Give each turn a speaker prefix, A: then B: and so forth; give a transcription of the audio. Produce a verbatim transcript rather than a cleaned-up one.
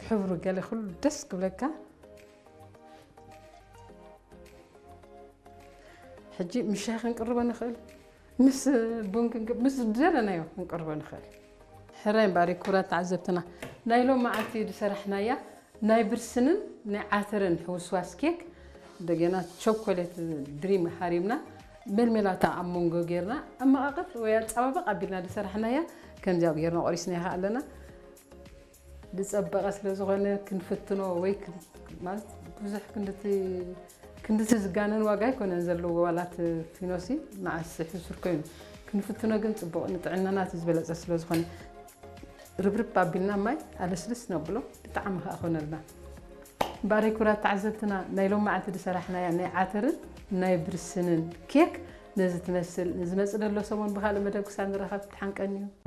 A: حبره قال كل دسك بلكا حجي مش هاخ نقرب نخل مس بونك مس دلنا يو نقرب نخل حرين باري كرات عزبتنا نايلو معتي سرحنا يا ناي برسنن ناي عثرن حوسواس كيك دقينا شوكولات دريم حريمنا ململاتا امونغو غيرنا اما اقف ويا تصبق قبلنا لسرحنا يا كان جاب غيرنا قريسنا لنا لصبق سلازغونه كنفتنو ويك مالت بزح كندتي كندتي زغانن واغا يكون نزلو ولات فينوسي مع السحر سركين كنفتنو كن صبق نطعننا تزبلص سلازغونه ربرب بابلنا ماي على سلس نبلو طعمها اخونلنا باريكورات تعزبتنا نايلو معت سرحنا يعني عاتر ناي برسنن كيك نزت تمثل نزمص دلو سمون بخاله مدك سان رخت حنقنيو